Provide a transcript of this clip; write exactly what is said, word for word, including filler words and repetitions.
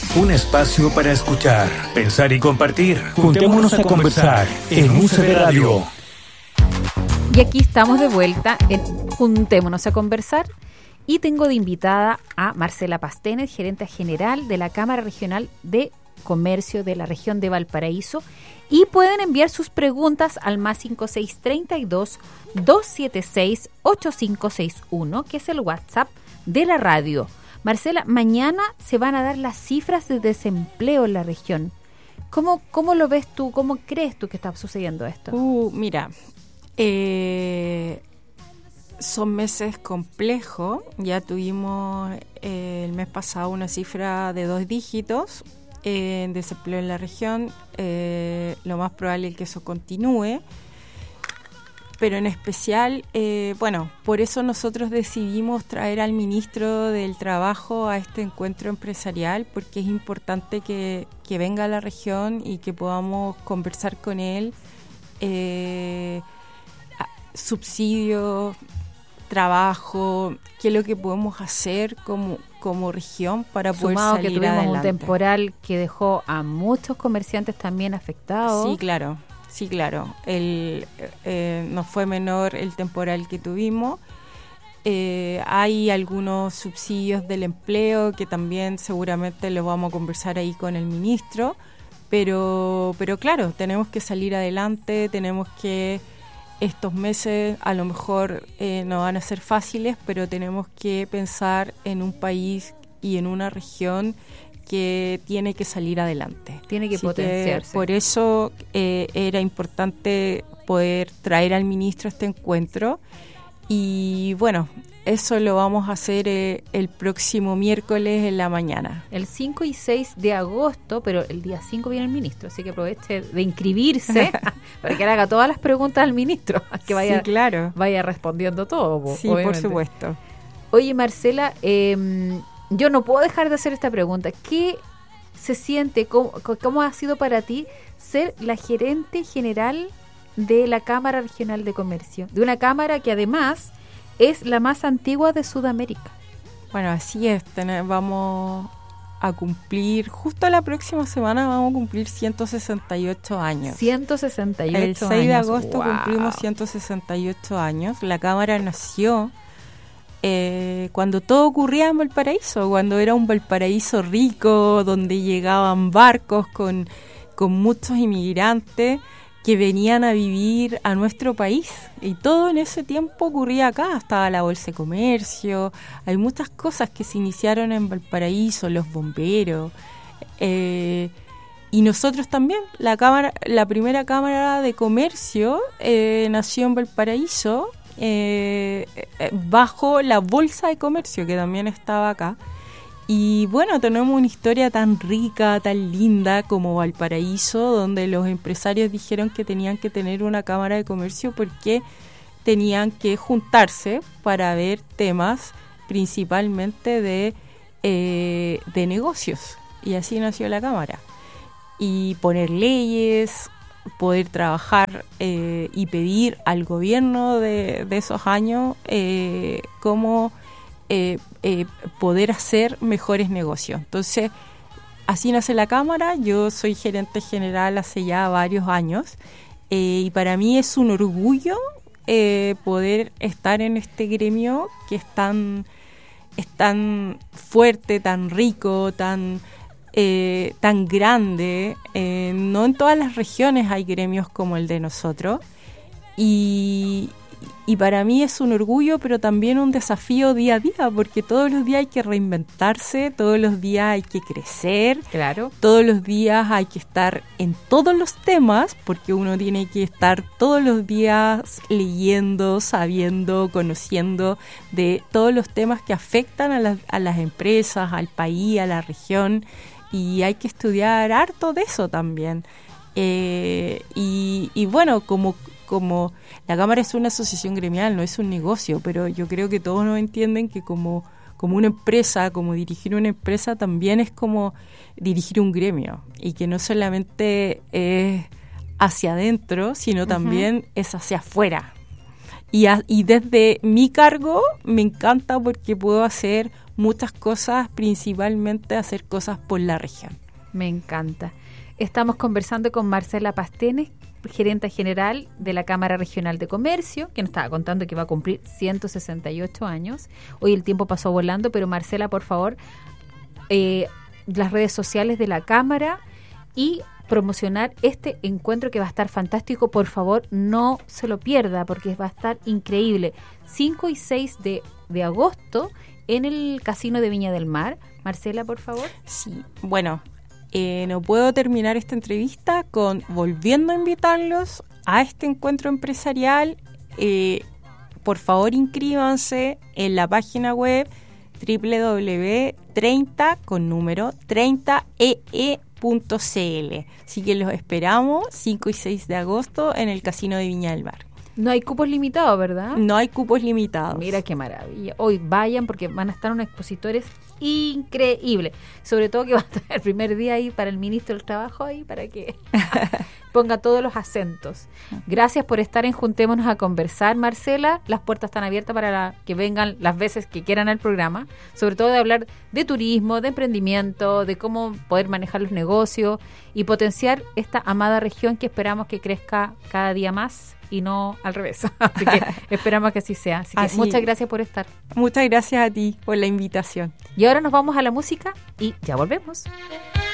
Un espacio para escuchar, pensar y compartir. Juntémonos a conversar en U C B Radio. Y aquí estamos de vuelta en Juntémonos a conversar. Y tengo de invitada a Marcela Pastenes, gerente general de la Cámara Regional de Comercio de la región de Valparaíso. Y pueden enviar sus preguntas al más cinco seis tres dos, dos siete seis, ocho cinco seis uno, que es el WhatsApp de la radio. Marcela, mañana se van a dar las cifras de desempleo en la región. ¿Cómo, cómo lo ves tú? ¿Cómo crees tú que está sucediendo esto? Uh, mira, eh, son meses complejos. Ya tuvimos eh, el mes pasado una cifra de dos dígitos eh, en desempleo en la región. Eh, lo más probable es que eso continúe. Pero en especial, eh, bueno, por eso nosotros decidimos traer al ministro del Trabajo a este encuentro empresarial, porque es importante que, que venga a la región y que podamos conversar con él. Eh, subsidios, trabajo, qué es lo que podemos hacer como, como región para poder Sumado salir que tuvimos adelante. Un temporal que dejó a muchos comerciantes también afectados. Sí, claro, sí, claro. El, eh, no fue menor el temporal que tuvimos. Eh, hay algunos subsidios del empleo que también seguramente lo vamos a conversar ahí con el ministro, pero, pero claro, tenemos que salir adelante, tenemos que... Estos meses a lo mejor eh, no van a ser fáciles, pero tenemos que pensar en un país y en una región que tiene que salir adelante. Tiene que Así potenciarse. Que por eso eh, era importante poder traer al ministro a este encuentro. Y bueno, eso lo vamos a hacer eh, el próximo miércoles en la mañana. El cinco y seis de agosto, pero el día cinco viene el ministro, así que aproveche de inscribirse para que le haga todas las preguntas al ministro, que vaya, sí, claro. vaya respondiendo todo. Sí, obviamente. por supuesto. Oye, Marcela, eh, yo no puedo dejar de hacer esta pregunta. ¿Qué se siente, cómo, cómo ha sido para ti ser la gerente general de la Cámara Regional de Comercio? De una cámara que además es la más antigua de Sudamérica. Bueno, así es. Ten- vamos a cumplir, justo la próxima semana vamos a cumplir ciento sesenta y ocho años. ciento sesenta y ocho El seis de años. agosto Wow. cumplimos ciento sesenta y ocho años. La Cámara nació eh, cuando todo ocurría en Valparaíso, cuando era un Valparaíso rico, donde llegaban barcos con, con muchos inmigrantes que venían a vivir a nuestro país, y todo en ese tiempo ocurría acá. Estaba la Bolsa de Comercio, hay muchas cosas que se iniciaron en Valparaíso, los bomberos, eh, y nosotros también. La cámara, la primera Cámara de Comercio eh, nació en Valparaíso, eh, eh, bajo la Bolsa de Comercio, que también estaba acá. Y bueno, tenemos una historia tan rica, tan linda como Valparaíso, donde los empresarios dijeron que tenían que tener una cámara de comercio porque tenían que juntarse para ver temas principalmente de, eh, de negocios. Y así nació la cámara. Y poner leyes, poder trabajar eh, y pedir al gobierno de, de esos años eh, cómo... Eh, eh, poder hacer mejores negocios. Entonces, así nace la Cámara. Yo soy gerente general hace ya varios años eh, y para mí es un orgullo eh, poder estar en este gremio que es tan, es tan fuerte, tan rico, tan, eh, tan grande. Eh, no en todas las regiones hay gremios como el de nosotros, y Y para mí es un orgullo, pero también un desafío día a día, porque todos los días hay que reinventarse, todos los días hay que crecer, claro, todos los días hay que estar en todos los temas, porque uno tiene que estar todos los días leyendo, sabiendo, conociendo de todos los temas que afectan a las, a las empresas, al país, a la región, y hay que estudiar harto de eso también. Eh, y, y bueno, como... como la Cámara es una asociación gremial, no es un negocio, pero yo creo que todos nos entienden que como, como una empresa, como dirigir una empresa también es como dirigir un gremio, y que no solamente es hacia adentro, sino también uh-huh. es hacia afuera. Y, a, y desde mi cargo me encanta porque puedo hacer muchas cosas, principalmente hacer cosas por la región. Me encanta. Estamos conversando con Marcela Pastenes, gerente general de la Cámara Regional de Comercio, que nos estaba contando que va a cumplir ciento sesenta y ocho años. Hoy el tiempo pasó volando, pero Marcela, por favor, eh, las redes sociales de la Cámara y promocionar este encuentro que va a estar fantástico. Por favor, no se lo pierda porque va a estar increíble. cinco y seis de, de agosto en el Casino de Viña del Mar. Marcela, por favor. Sí, bueno, eh, no puedo terminar esta entrevista con volviendo a invitarlos a este encuentro empresarial. Eh, por favor, inscríbanse en la página web doble u doble u doble u punto treinta con número treinta e e punto ce ele. Así que los esperamos cinco y seis de agosto en el Casino de Viña del Mar. No hay cupos limitados, ¿verdad? No hay cupos limitados. Mira qué maravilla. Hoy vayan porque van a estar unos expositores increíbles. Sobre todo que va a estar el primer día ahí para el ministro del Trabajo ahí para que ponga todos los acentos. Gracias por estar en Juntémonos a Conversar, Marcela. Las puertas están abiertas para la, que vengan las veces que quieran al programa. Sobre todo de hablar de turismo, de emprendimiento, de cómo poder manejar los negocios y potenciar esta amada región que esperamos que crezca cada día más y no al revés. Así que esperamos que así sea. Así que así, muchas gracias por estar. Muchas gracias a ti por la invitación. Y ahora nos vamos a la música y ya volvemos.